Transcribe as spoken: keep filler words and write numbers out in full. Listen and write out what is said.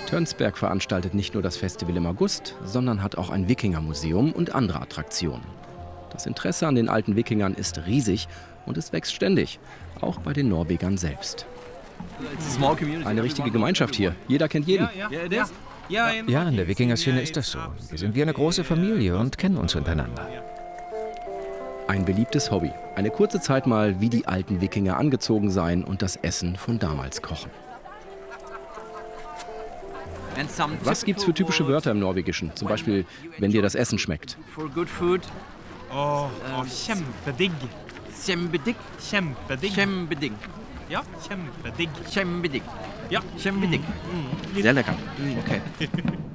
Tönsberg veranstaltet nicht nur das Festival im August, sondern hat auch ein Wikingermuseum und andere Attraktionen. Das Interesse an den alten Wikingern ist riesig und es wächst ständig, auch bei den Norwegern selbst. Eine richtige Gemeinschaft hier, jeder kennt jeden. Ja, in der Wikinger-Szene ist das so. Wir sind wie eine große Familie und kennen uns untereinander. Ein beliebtes Hobby. Eine kurze Zeit mal, wie die alten Wikinger angezogen seien und das Essen von damals kochen. Was gibt's für typische Wörter im Norwegischen? Zum Beispiel, wenn dir das Essen schmeckt. Oh, oh kjempedigg. Kjempedigg. Kjempedigg. Kjempedigg. Ja, kjempedigg. Kjempedigg. Ja, Kjempedigg. Mm. Sehr lecker. Okay.